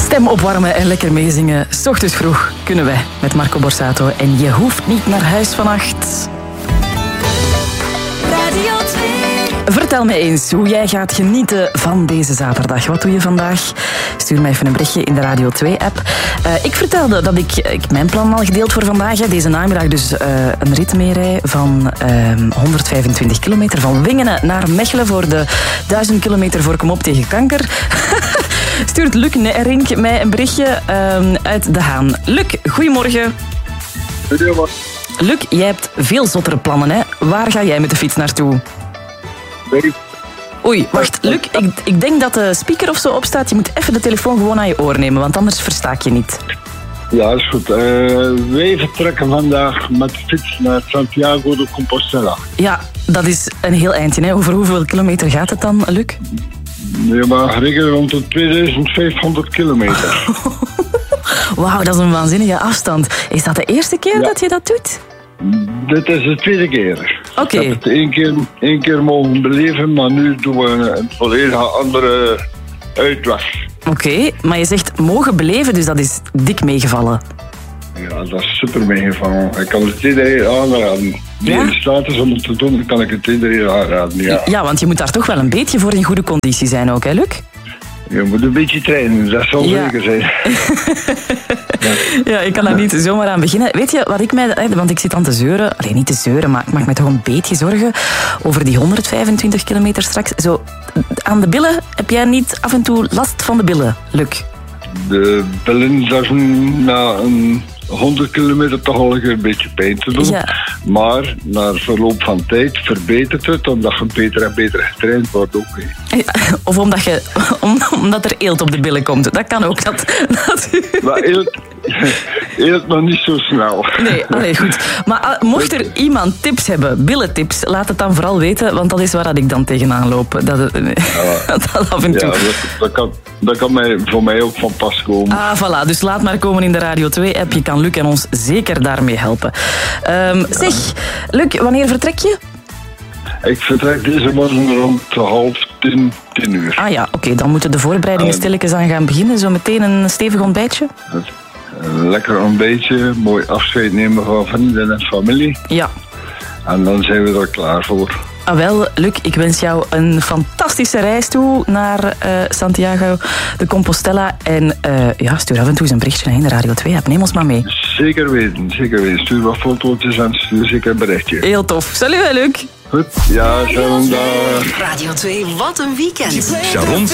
Stem opwarmen en lekker meezingen. 's Ochtends vroeg kunnen wij met Marco Borsato. En je hoeft niet naar huis vannacht. Radio 2. Vertel me eens hoe jij gaat genieten van deze zaterdag. Wat doe je vandaag? Stuur mij even een berichtje in de Radio 2-app. Ik vertelde dat ik mijn plan al gedeeld voor vandaag. Deze namiddag dus een rit meerij van 125 kilometer. Van Wingenen naar Mechelen voor de 1000 kilometer voor Kom op tegen kanker. Stuurt Luc Rink mij een berichtje uit De Haan. Luc, goedemorgen. Goedemorgen. Luc, jij hebt veel zottere plannen, hè? Waar ga jij met de fiets naartoe? Nee. Oei, wacht. Luc, ik denk dat de speaker of zo opstaat. Je moet even de telefoon gewoon aan je oor nemen, want anders versta ik je niet. Ja, is goed. Wij vertrekken vandaag met de fiets naar Santiago de Compostela. Ja, dat is een heel eindje, hè? Over hoeveel kilometer gaat het dan, Luc? Je mag rekenen rond de 2500 kilometer. Wauw, dat is een waanzinnige afstand. Is dat de eerste keer dat je dat doet? Dit is de tweede keer. Oké. Ik heb het één keer mogen beleven, maar nu doen we een volledig andere uitweg. Oké, maar je zegt mogen beleven, dus dat is dik meegevallen. Ja, dat is super meegevallen. Ik kan het iedereen aanraden. Die Ja? in staat is om het te doen, kan ik het iedereen aanraden, ja. Ja, want je moet daar toch wel een beetje voor in goede conditie zijn ook, hè, Luc? Je moet een beetje trainen, dat zal Ja. zeker zijn. Ja, ik kan daar niet zomaar aan beginnen. Weet je wat ik mij... Want ik zit aan te zeuren. Alleen niet te zeuren, maar ik maak me toch een beetje zorgen over die 125 kilometer straks. Zo, aan de billen, heb jij niet af en toe last van de billen, Luc? De billen zijn na een 100 kilometer toch al een beetje pijn te doen. Ja. Maar na verloop van tijd verbetert het, omdat je beter en beter getraind wordt ook. Of omdat er eelt op de billen komt. Dat kan ook. Maar eelt nog niet zo snel. Nee, allee, goed. Maar mocht er iemand tips hebben, billentips, laat het dan vooral weten, want dat is waar ik dan tegenaan loop. Dat af en toe. Ja, dat kan voor mij ook van pas komen. Ah, voilà. Dus laat maar komen in de Radio 2-app. Je kan Luc en ons zeker daarmee helpen. Zeg, Luc, wanneer vertrek je? Ik vertrek deze morgen rond 9:30. Ah ja, oké. Dan moeten de voorbereidingen stilletjes aan gaan beginnen. Zo meteen een stevig ontbijtje? Een lekker ontbijtje, mooi afscheid nemen van vrienden en familie. Ja. En dan zijn we er klaar voor. Ah, wel, Luc, ik wens jou een fantastische reis toe naar Santiago de Compostela. En stuur af en toe eens een berichtje in de Radio 2-app. Neem ons maar mee. Zeker weten, zeker weten. Stuur wat fotootjes en stuur zeker een berichtje. Heel tof. Salut, Luc. Goed, ja, Sharon, dag. Radio 2, wat een weekend. Sharon